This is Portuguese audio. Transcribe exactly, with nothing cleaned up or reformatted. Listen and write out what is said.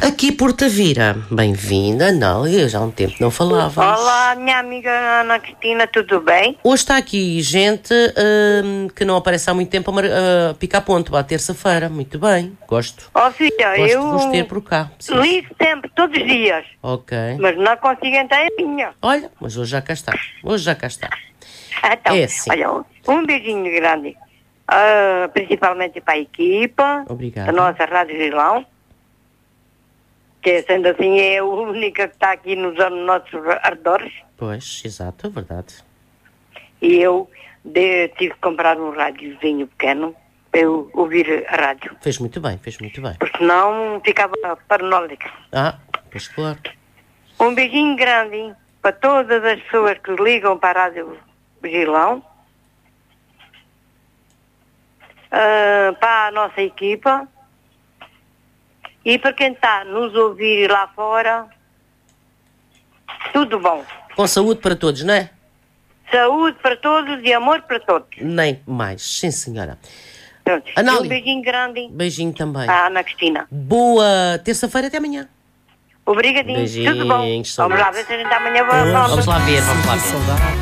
Aqui por Tavira, bem-vinda, não, eu já há um tempo não falava. Olá, minha amiga Ana Cristina, tudo bem? Hoje está aqui gente hum, que não aparece há muito tempo a, mar- a picar ponto, à terça-feira, muito bem, gosto. Ó filha, Gosto eu de vos ter por cá. Sim. ligo sempre, todos os dias, Ok. mas não consigo entrar em linha. Olha, mas hoje já cá está, hoje já cá está. Então, É assim. olha, um- um beijinho grande, ah, principalmente para a equipa, Obrigada. a nossa Rádio Gilão, que sendo assim é a única que está aqui nos nossos arredores, Pois, exato, é verdade. e eu de- tive que comprar um rádiozinho pequeno para eu ouvir a rádio, Fez muito bem, fez muito bem. porque senão ficava paranoica. Ah, pois claro. Um beijinho grande para todas as pessoas que ligam para a Rádio Gilão, ah, para a nossa equipa e para quem está a nos ouvir lá fora, tudo bom. Com saúde para todos, não é? Saúde para todos e amor para todos. Nem mais, sim senhora. Pronto. E Anália. um beijinho grande Beijinho também. à Ana Cristina. Boa terça-feira, até amanhã. Obrigadinho, tudo bom. Beijinhos, Vamos lá ver se a gente amanhã vai. Vamos lá ver, vamos lá ver. Saudade.